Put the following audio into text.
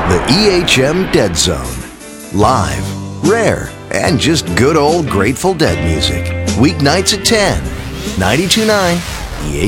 The EHM Dead Zone. Live, rare, and just good old Grateful Dead music. Weeknights at 10. 92.9 EHM.